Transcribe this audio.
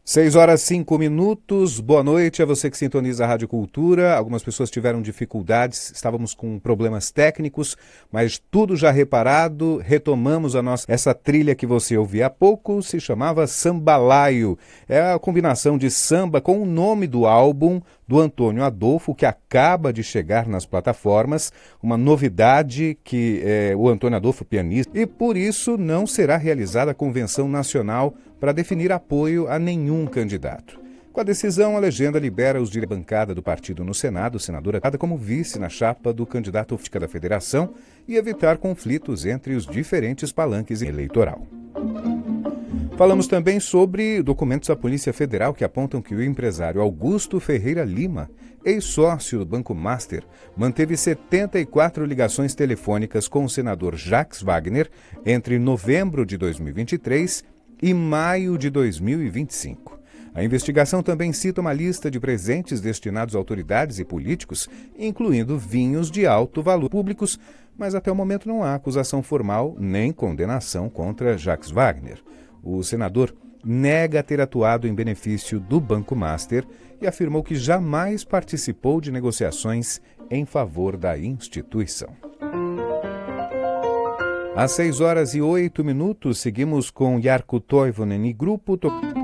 6 horas 5 minutos, boa noite a você que sintoniza a Rádio Cultura. Algumas pessoas tiveram dificuldades, estávamos com problemas técnicos, mas tudo já reparado, retomamos essa trilha que você ouviu há pouco, se chamava Sambalaio. É a combinação de samba com o nome do álbum do Antônio Adolfo, que acaba de chegar nas plataformas, uma novidade que o Antônio Adolfo, pianista, e por isso não será realizada a convenção nacional para definir apoio a nenhum candidato. Com a decisão, a legenda libera os direitos da bancada do partido no Senado, senadora como vice na chapa do candidato da federação e evitar conflitos entre os diferentes palanques eleitoral. Falamos também sobre documentos da Polícia Federal que apontam que o empresário Augusto Ferreira Lima, ex-sócio do Banco Master, manteve 74 ligações telefônicas com o senador Jacques Wagner entre novembro de 2023 e maio de 2025. A investigação também cita uma lista de presentes destinados a autoridades e políticos, incluindo vinhos de alto valor públicos, mas até o momento não há acusação formal nem condenação contra Jacques Wagner. O senador nega ter atuado em benefício do Banco Master e afirmou que jamais participou de negociações em favor da instituição. Às 6 horas e 8 minutos, seguimos com Jarkko Toivonen e Grupo